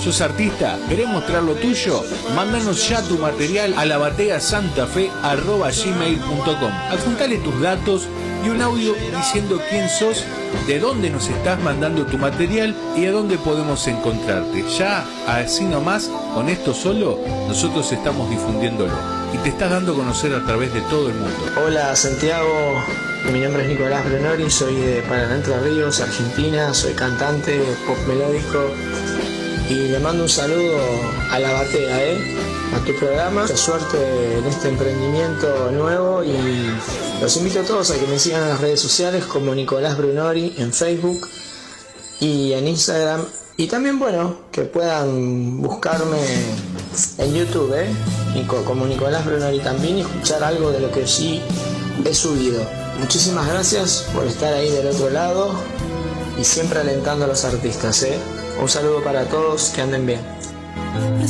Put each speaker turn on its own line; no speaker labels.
¿Sos artista? ¿Querés mostrar lo tuyo? Mándanos ya tu material a labateasantafe@gmail.com. Adjuntale tus datos y un audio diciendo quién sos, de dónde nos estás mandando tu material y a dónde podemos encontrarte. Ya así nomás, con esto solo, nosotros estamos difundiéndolo y te estás dando a conocer a través de todo el mundo.
Hola Santiago, mi nombre es Nicolás Brunori, soy de Paraná, Entre Ríos, Argentina, soy cantante pop melódico y le mando un saludo a La Batea, a tu programa. Mucha suerte en este emprendimiento nuevo y los invito a todos a que me sigan en las redes sociales como Nicolás Brunori en Facebook y en Instagram, y también que puedan buscarme en YouTube como Nicolás Brunori también, y escuchar algo de lo que sí he subido. Muchísimas gracias por estar ahí del otro lado y siempre alentando a los artistas. Un saludo para todos, que anden bien.